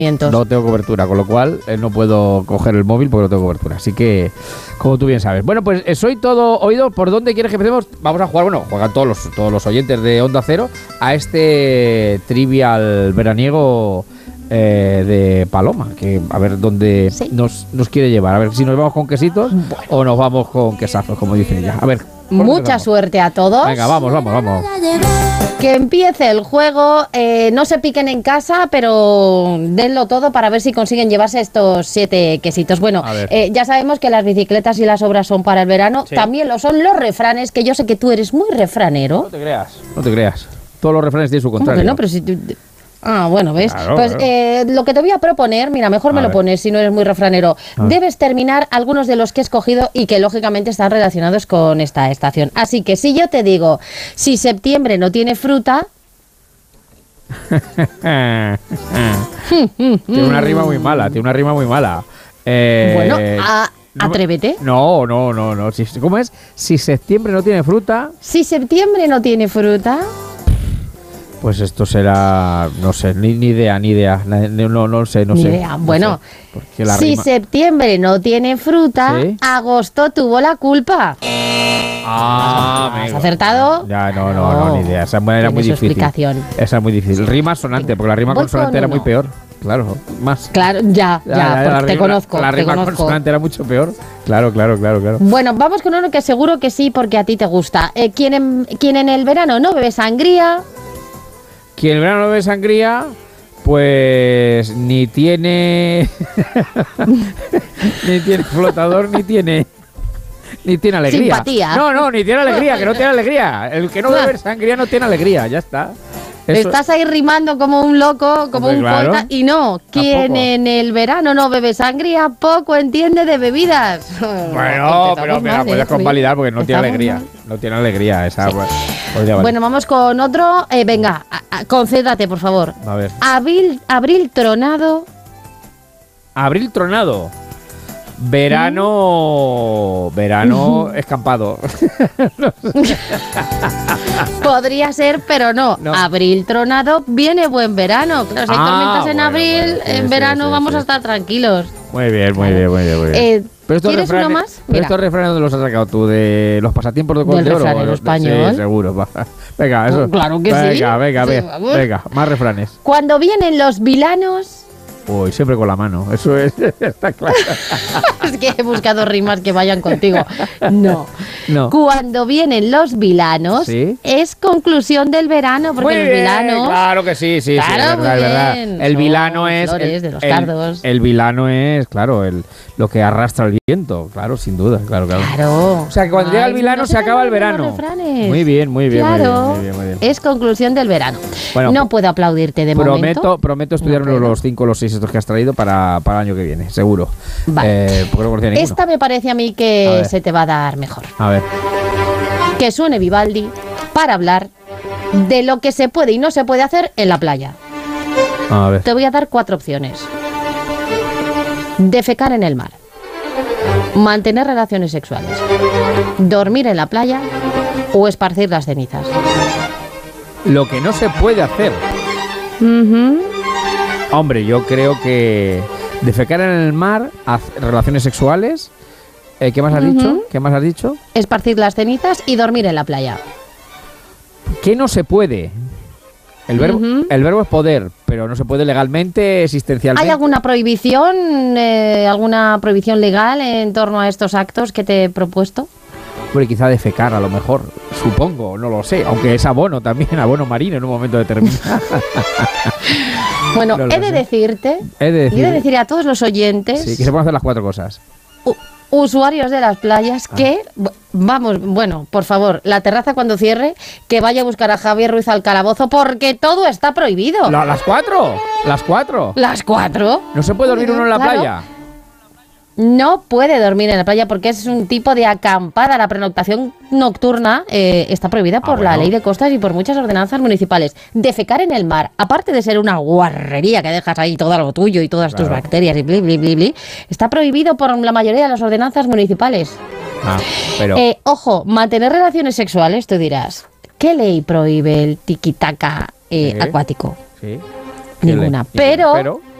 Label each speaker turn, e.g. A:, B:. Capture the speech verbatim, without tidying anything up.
A: No tengo cobertura, con lo cual eh, no puedo coger el móvil porque no tengo cobertura. Así que, como tú bien sabes. Bueno, pues eh, soy todo oído. ¿Por dónde quieres que empecemos? Vamos a jugar, bueno, juegan todos los, todos los oyentes de Onda Cero a este trivial veraniego eh, de Paloma. Que a ver dónde sí. nos, nos quiere llevar. A ver si nos vamos con quesitos bueno. o nos vamos con quesazos, como dicen ella. A ver.
B: Mucha suerte a todos.
A: Venga, vamos, vamos, vamos.
B: Que empiece el juego, eh, no se piquen en casa, pero denlo todo para ver si consiguen llevarse estos siete quesitos. Bueno, eh, ya sabemos que las bicicletas y las obras son para el verano, sí. También lo son los refranes, que yo sé que tú eres muy refranero.
A: No te creas, no te creas. Todos los refranes tienen su contrario.
B: No, pero si tú... Ah, bueno, ¿ves? Claro, pues claro. Eh, lo que te voy a proponer, mira, mejor a me ver. Lo pones si no eres muy refranero. Debes terminar algunos de los que he escogido y que lógicamente están relacionados con esta estación. Así que si yo te digo, si septiembre no tiene fruta...
A: Tiene una rima muy mala, tiene una rima muy mala. Eh,
B: bueno, a... No, atrévete.
A: No, no, no, no. Si, ¿cómo es? Si septiembre no tiene fruta...
B: Si septiembre no tiene fruta...
A: Pues esto será, no sé, ni, ni idea, ni idea, no, no, no sé, no
B: ni
A: sé.
B: Idea. Bueno,
A: no sé, la
B: si
A: rima...
B: septiembre no tiene fruta, ¿sí? Agosto tuvo la culpa.
A: Ah,
B: ¿has acertado?
A: Ya, no, no, no, no, ni idea. Esa era muy difícil.
B: Explicación.
A: Esa es muy difícil. Rima sonante, porque la rima Voy consonante era muy peor. Claro, más.
B: Claro, ya, ya, ya, ya te rima, conozco.
A: La, la rima
B: conozco.
A: consonante era mucho peor. Claro, claro, claro, claro.
B: Bueno, vamos con uno que seguro que sí, porque a ti te gusta. Eh, ¿quién, en, ¿Quién en el verano no bebe sangría?
A: Quien el verano no bebe sangría, pues ni tiene ni tiene flotador, ni tiene ni tiene alegría.
B: Simpatía.
A: No, no, ni tiene alegría, que no tiene alegría. El que no bebe sangría no tiene alegría, ya está.
B: Eso. Estás ahí rimando como un loco, como Hombre, un claro. poeta, y no, quien en el verano no bebe sangría, poco entiende de bebidas.
A: Bueno, pero me la puedes convalidar porque no tiene alegría, mal. no tiene alegría esa. Sí.
B: Pues, bueno, vamos con otro. Eh, venga, a, a, concéntrate, por favor.
A: A ver.
B: Abril, abril tronado.
A: Abril tronado. Verano, verano escampado.
B: Podría ser, pero no. no. Abril tronado, viene buen verano. Claro, si hay ah, tormentas en bueno, abril, bueno, sí, en verano sí, sí, vamos sí. a estar tranquilos.
A: Muy bien, muy bien, muy bien. Muy bien.
B: Eh, pero ¿Quieres refranes, uno más?
A: Pero estos refranes, ¿dónde los has sacado tú? ¿De los pasatiempos de Col de Oro?
B: ¿Del español?
A: Sí, seguro. Venga, eso.
B: Claro que
A: venga,
B: sí.
A: Venga, venga, sí, venga, venga, más refranes.
B: Cuando vienen los vilanos...
A: Uy, siempre con la mano, eso es, está claro.
B: Es que he buscado rimas que vayan contigo. No.
A: no.
B: Cuando vienen los vilanos, ¿sí? Es conclusión del verano, porque
A: Muy
B: los vilanos...
A: Bien, claro que sí, sí,
B: claro,
A: sí, es verdad, es verdad. El
B: Son
A: vilano es...
B: Flores
A: el,
B: de los
A: el,
B: cardos.
A: El vilano es, claro, el, lo que arrastra el viento, claro, sin duda, claro, claro.
B: Claro.
A: O sea, que cuando Ay, llega el vilano
B: no
A: se acaba el verano.
B: Muy
A: bien, muy bien,
B: claro,
A: muy bien, muy bien, muy bien.
B: Es conclusión del verano. Bueno, no puedo aplaudirte de
A: prometo,
B: momento.
A: Prometo estudiarme no los cinco o los seis estos que has traído para, para el año que viene, seguro.
B: Vale.
A: Eh, porque no conocía ninguno.
B: Esta me parece a mí que a se te va a dar mejor.
A: A ver.
B: Que suene Vivaldi para hablar de lo que se puede y no se puede hacer en la playa.
A: A ver.
B: Te voy a dar cuatro opciones. Defecar en el mar. Mantener relaciones sexuales. Dormir en la playa o esparcir las cenizas.
A: Lo que no se puede hacer.
B: Uh-huh.
A: Hombre, yo creo que defecar en el mar, relaciones sexuales. Eh, ¿Qué más has uh-huh. dicho? ¿Qué más has dicho?
B: Esparcir las cenizas y dormir en la playa.
A: ¿Qué no se puede? El verbo, uh-huh. el verbo es poder, pero no se puede legalmente, existencialmente.
B: ¿Hay alguna prohibición, eh, alguna prohibición legal en torno a estos actos que te he propuesto?
A: Bueno, quizá defecar a lo mejor, supongo, no lo sé, aunque es abono también, abono marino en un momento determinado.
B: Bueno, no he, de decirte,
A: he de decir,
B: he de decir a todos los oyentes...
A: Sí, que se pueden hacer las cuatro cosas.
B: Uh, usuarios de las playas ah. que, vamos, bueno, por favor, la terraza cuando cierre, que vaya a buscar a Javier Ruiz al calabozo porque todo está prohibido.
A: ¿La, ¿Las cuatro? ¿Las cuatro?
B: ¿Las cuatro?
A: ¿No se puede dormir uno en la claro. playa?
B: No puede dormir en la playa porque es un tipo de acampada. La pernoctación nocturna eh, está prohibida por ah, bueno. la ley de costas y por muchas ordenanzas municipales. Defecar en el mar, aparte de ser una guarrería que dejas ahí todo lo tuyo y todas claro. tus bacterias y bli, bli, bli, bli, está prohibido por la mayoría de las ordenanzas municipales.
A: Ah, pero...
B: eh, ojo, mantener relaciones sexuales, tú dirás, ¿qué ley prohíbe el tiquitaca eh, acuático?
A: Sí.
B: Ninguna. Pero... pero